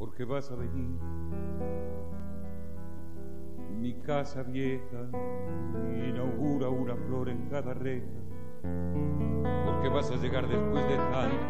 porque vas a venir. Mi casa vieja inaugura una flor en cada reja, porque vas a llegar después de tanto